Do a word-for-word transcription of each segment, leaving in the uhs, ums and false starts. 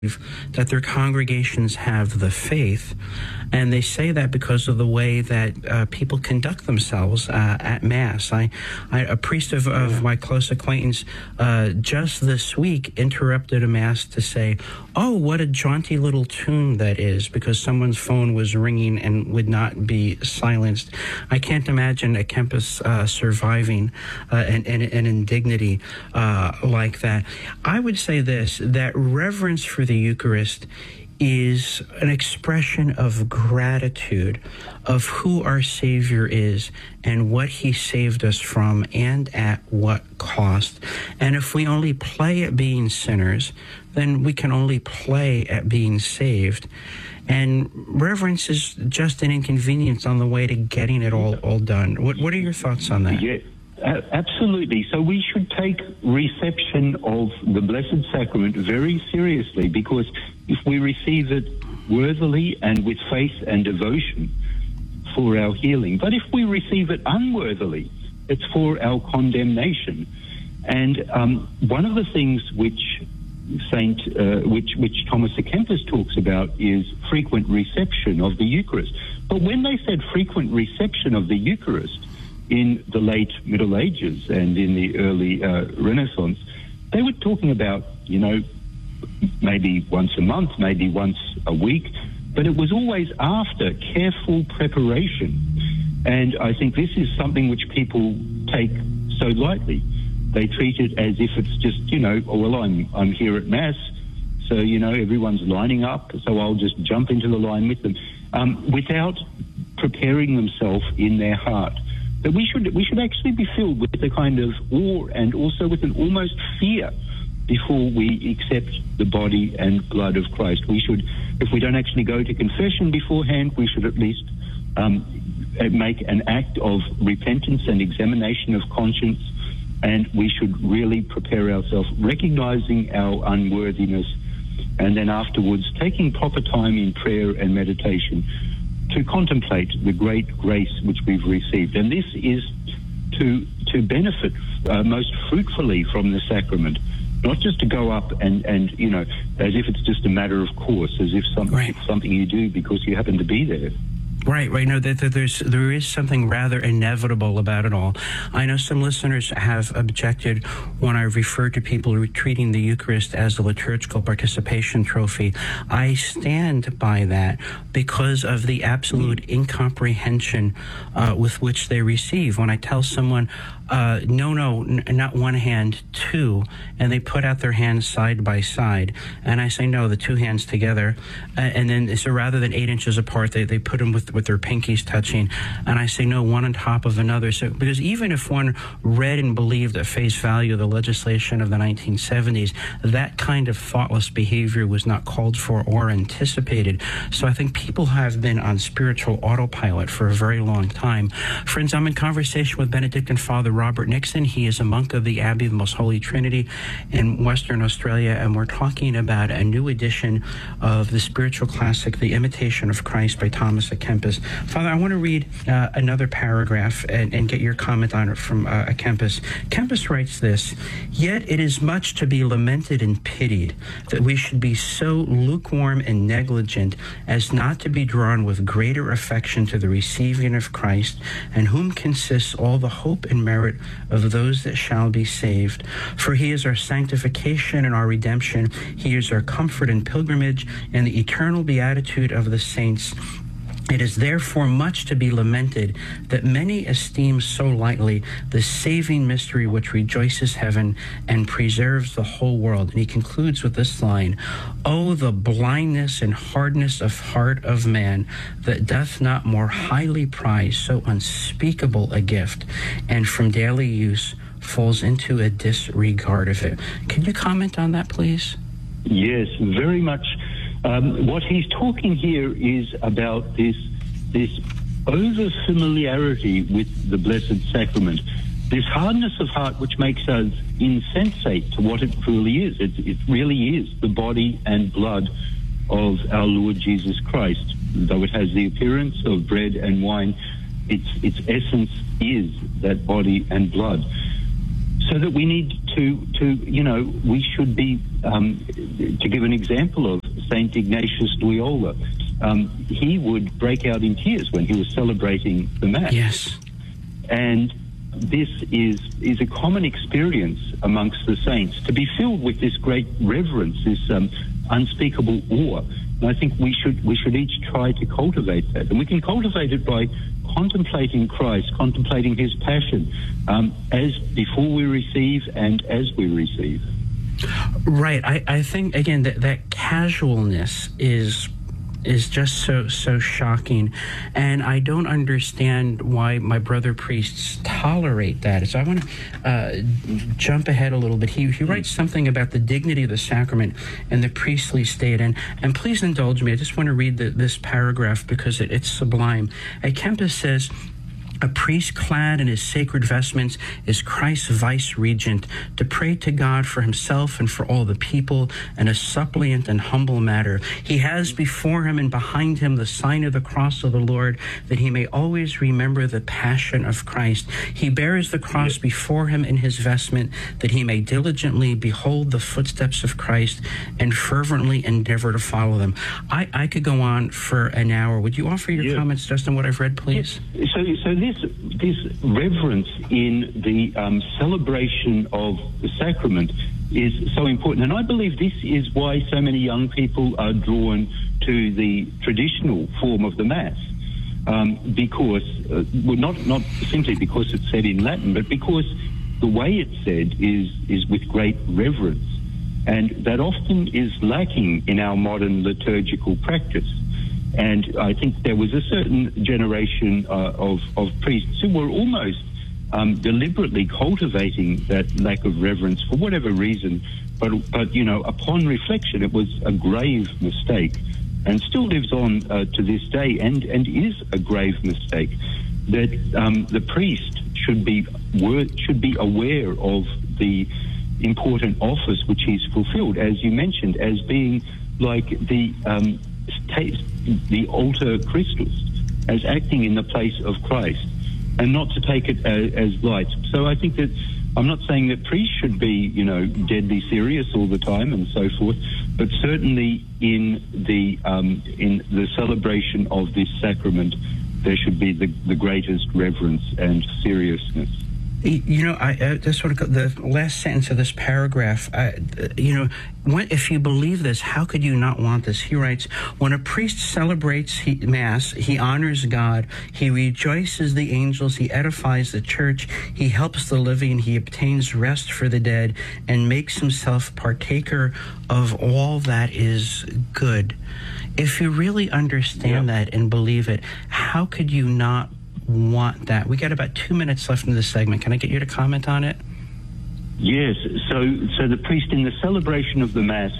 that their congregations have the faith, and they say that because of the way that uh, people conduct themselves uh, at Mass. I, I, a priest of, of my close acquaintance uh, just this week interrupted a Mass to say, "Oh, what a jaunty little tune that is," because someone's phone was ringing and would not be silenced. I can't imagine a Kempis uh, surviving uh, an, an, an indignity uh, like that. I would say this, that reverence for the Eucharist is an expression of gratitude of who our Savior is and what he saved us from and at what cost. And if we only play at being sinners, then we can only play at being saved. And reverence is just an inconvenience on the way to getting it all, all done. What, what are your thoughts on that? Yeah. Uh, absolutely. So we should take reception of the Blessed Sacrament very seriously, because if we receive it worthily and with faith and devotion for our healing, but if we receive it unworthily, it's for our condemnation. And um, one of the things which Saint, uh, which which Thomas à Kempis talks about is frequent reception of the Eucharist. But when they said frequent reception of the Eucharist in the late Middle Ages and in the early uh, Renaissance, they were talking about, you know, maybe once a month, maybe once a week, but it was always after careful preparation. And I think this is something which people take so lightly. They treat it as if it's just, you know, oh, well, I'm, I'm here at Mass, so, you know, everyone's lining up, so I'll just jump into the line with them, um, without preparing themselves in their heart. But we should we should actually be filled with a kind of awe and also with an almost fear before we accept the body and blood of Christ. We should, if we don't actually go to confession beforehand, we should at least um, make an act of repentance and examination of conscience, and we should really prepare ourselves, recognizing our unworthiness, and then afterwards taking proper time in prayer and meditation to contemplate the great grace which we've received. And this is to to benefit uh, most fruitfully from the sacrament, not just to go up and, and, you know, as if it's just a matter of course, as if something, right. it's something you do because you happen to be there. Right, right. No, that, that there's there is something rather inevitable about it all. I know some listeners have objected when I refer to people treating the Eucharist as a liturgical participation trophy. I stand by that because of the absolute incomprehension uh, with which they receive. When I tell someone, uh, no, no, n- not one hand, two, and they put out their hands side by side, and I say, no, the two hands together, uh, and then so rather than eight inches apart, they, they put them with with their pinkies touching, and I say no, one on top of another. So because even if one read and believed at face value the legislation of the nineteen seventies, that kind of thoughtless behavior was not called for or anticipated. So I think people have been on spiritual autopilot for a very long time. Friends, I'm in conversation with Benedictine Father Robert Nixon. He is a monk of the Abbey of the Most Holy Trinity in Western Australia, and we're talking about a new edition of the spiritual classic, The Imitation of Christ by Thomas à Kempis. Father, I want to read uh, another paragraph and, and get your comment on it from uh, Kempis. Kempis writes this: "Yet it is much to be lamented and pitied that we should be so lukewarm and negligent as not to be drawn with greater affection to the receiving of Christ, and whom consists all the hope and merit of those that shall be saved. For he is our sanctification and our redemption. He is our comfort and pilgrimage and the eternal beatitude of the saints. It is therefore much to be lamented that many esteem so lightly the saving mystery which rejoices heaven and preserves the whole world." And he concludes with this line: "Oh, the blindness and hardness of heart of man, that doth not more highly prize so unspeakable a gift, and from daily use falls into a disregard of it." Can you comment on that, please? Yes, very much. Um, what he's talking here is about this this over-familiarity with the Blessed Sacrament, this hardness of heart which makes us insensate to what it truly is. It, it really is the body and blood of our Lord Jesus Christ. Though it has the appearance of bread and wine, its its essence is that body and blood. So that we need to, to you know, we should be, um, to give an example of Saint Ignatius Loyola, um, he would break out in tears when he was celebrating the Mass. Yes. And this is is a common experience amongst the saints, to be filled with this great reverence, this um, unspeakable awe. And I think we should we should each try to cultivate that, and we can cultivate it by contemplating Christ, contemplating His passion, um, as before we receive and as we receive. Right. I, I think again that that casualness is. is just so so shocking, and I don't understand why my brother priests tolerate that. So I want to uh, jump ahead a little bit. He he writes something about the dignity of the sacrament and the priestly state, and and please indulge me. I just want to read the, this paragraph because it, it's sublime. At Kempis says, a priest clad in his sacred vestments is Christ's vice-regent, to pray to God for himself and for all the people in a suppliant and humble matter. He has before him and behind him the sign of the cross of the Lord, that he may always remember the passion of Christ. He bears the cross before him in his vestment, that he may diligently behold the footsteps of Christ and fervently endeavor to follow them. I, I could go on for an hour. Would you offer your yeah. comments just on what I've read, please? So, so this this reverence in the um, celebration of the sacrament is so important, and I believe this is why so many young people are drawn to the traditional form of the Mass, um, because uh, well, not not simply because it's said in Latin, but because the way it's said is is with great reverence, and that often is lacking in our modern liturgical practice. And I think there was a certain generation uh, of, of priests who were almost um, deliberately cultivating that lack of reverence for whatever reason. But, but, you know, upon reflection, it was a grave mistake, and still lives on uh, to this day, and, and is a grave mistake, that um, the priest should be, should be aware of the important office which he's fulfilled, as you mentioned, as being like the... Um, the alter Christus, as acting in the place of Christ, and not to take it as, as light. So I think that I'm not saying that priests should be, you know, deadly serious all the time and so forth, but certainly in the um, in the celebration of this sacrament, there should be the, the greatest reverence and seriousness. You know, I, I just want to go, the last sentence of this paragraph, I, you know, when, if you believe this, how could you not want this? He writes, when a priest celebrates he, Mass, he honors God, he rejoices the angels, he edifies the church, he helps the living, he obtains rest for the dead, and makes himself partaker of all that is good. If you really understand yeah. that and believe it, how could you not want that? We got about two minutes left in this segment. Can I get you to comment on it? Yes. So, so the priest in the celebration of the Mass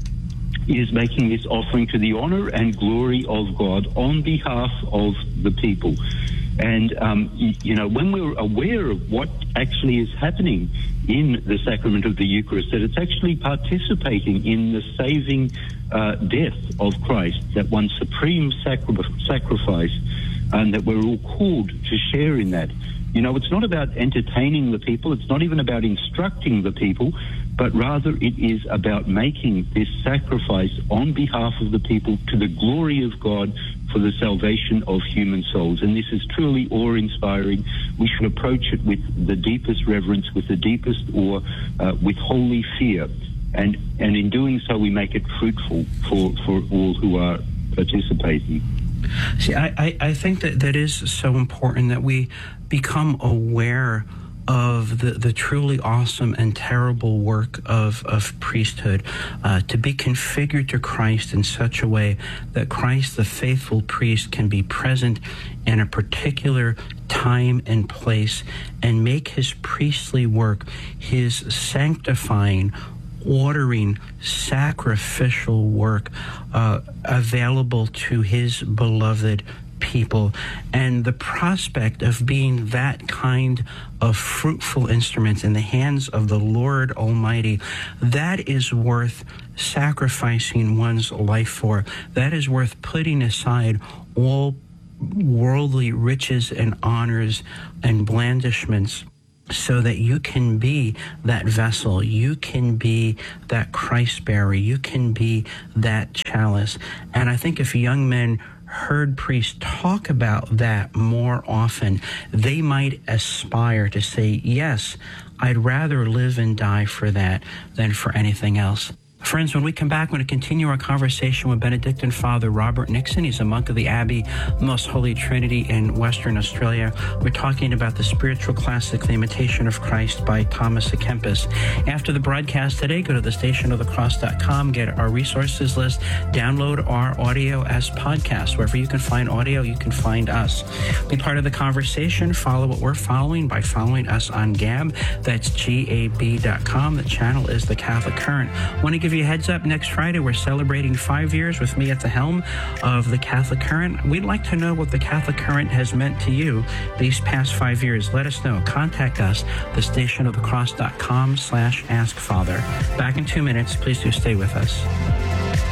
is making this offering to the honor and glory of God on behalf of the people. And, um, you know, when we're aware of what actually is happening in the sacrament of the Eucharist, that it's actually participating in the saving uh, death of Christ, that one supreme sacri- sacrifice, and that we're all called to share in that. You know, it's not about entertaining the people, it's not even about instructing the people, but rather it is about making this sacrifice on behalf of the people to the glory of God for the salvation of human souls. And this is truly awe-inspiring. We should approach it with the deepest reverence, with the deepest awe, uh, with holy fear. And, and in doing so, we make it fruitful for, for all who are participating. See, I, I, I think that that is so important, that we become aware of the, the truly awesome and terrible work of, of priesthood, uh, to be configured to Christ in such a way that Christ, the faithful priest, can be present in a particular time and place and make his priestly work, his sanctifying, ordering, sacrificial work uh, available to his beloved people. And the prospect of being that kind of fruitful instruments in the hands of the Lord Almighty, that is worth sacrificing one's life for. That is worth putting aside all worldly riches and honors and blandishments so that you can be that vessel, you can be that Christ bearer, you can be that chalice. And I think if young men heard priests talk about that more often, they might aspire to say, yes, I'd rather live and die for that than for anything else. Friends, when we come back, we're going to continue our conversation with Benedictine Father Robert Nixon. He's a monk of the Abbey Most Holy Trinity in Western Australia. We're talking about the spiritual classic, The Imitation of Christ by Thomas à Kempis. After the broadcast today, go to the station of the cross dot com, get our resources list, download our audio as podcasts. Wherever you can find audio, you can find us. Be part of the conversation. Follow what we're following by following us on Gab. That's G A B dot com. The channel is The Catholic Current. I want to give you a heads up, next Friday we're celebrating five years with me at the helm of The Catholic Current. We'd like to know what The Catholic Current has meant to you these past five years. Let us know. Contact us, the station of the cross dot com slash ask father. Back in two minutes. Please do stay with us.